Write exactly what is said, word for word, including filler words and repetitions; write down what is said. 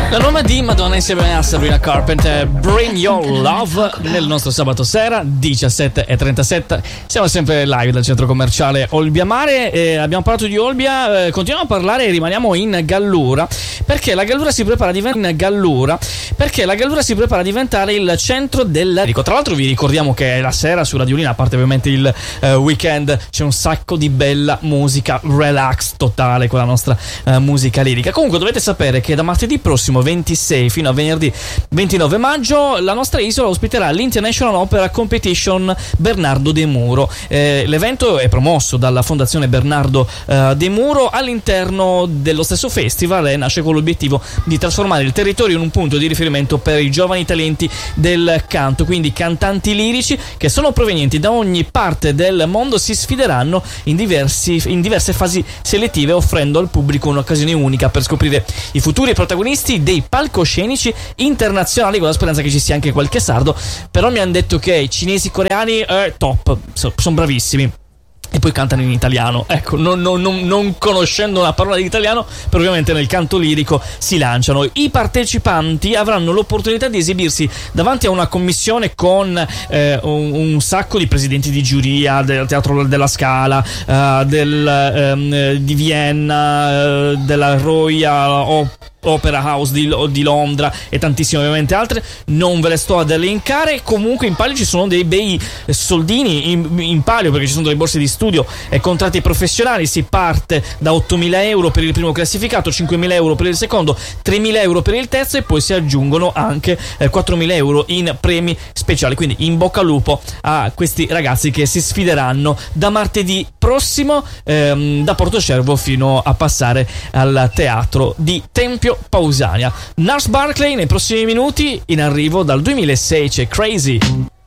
La nuova di Madonna insieme a Sabrina Carpenter, Bring Your Love, nel nostro sabato sera diciassette e trentasette. Siamo sempre live dal centro commerciale Olbia Mare e abbiamo parlato di Olbia, eh, continuiamo a parlare e rimaniamo in Gallura perché la Gallura si prepara a diventare in Gallura perché la Gallura si prepara a diventare il centro del lirico. Tra l'altro vi ricordiamo che la sera su Radiolina, a parte ovviamente il eh, weekend, c'è un sacco di bella musica, relax totale con la nostra eh, musica lirica. Comunque dovete sapere che da martedì prossimo ventisei fino a venerdì ventinove maggio la nostra isola ospiterà l'International Opera Competition Bernardo de Muro. Eh, l'evento è promosso dalla Fondazione Bernardo eh, de Muro all'interno dello stesso festival e nasce con l'obiettivo di trasformare il territorio in un punto di riferimento per i giovani talenti del canto, quindi cantanti lirici che sono provenienti da ogni parte del mondo si sfideranno in, diversi, in diverse fasi selettive, offrendo al pubblico un'occasione unica per scoprire i futuri protagonisti dei palcoscenici internazionali, con la speranza che ci sia anche qualche sardo. Però mi hanno detto che i cinesi, coreani, eh, top, so, sono bravissimi. E poi cantano in italiano, ecco, non, non, non, non conoscendo una parola di italiano, però ovviamente nel canto lirico si lanciano. I partecipanti avranno l'opportunità di esibirsi davanti a una commissione con eh, un, un sacco di presidenti di giuria del Teatro della Scala, eh, del, ehm, di Vienna, eh, della Royal Opera Opera House di, di Londra e tantissime ovviamente altre. Non ve le sto ad elencare. Comunque in palio ci sono dei bei soldini in, in palio, perché ci sono delle borse di studio e contratti professionali. Si parte da ottomila euro per il primo classificato, cinquemila euro per il secondo, tremila euro per il terzo e poi si aggiungono anche eh, quattromila euro in premi speciali. Quindi in bocca al lupo a questi ragazzi che si sfideranno da martedì prossimo ehm, da Portocervo fino a passare al teatro di Tempio Pausania. Nars Barkley nei prossimi minuti, in arrivo dal duemilasei c'è Crazy.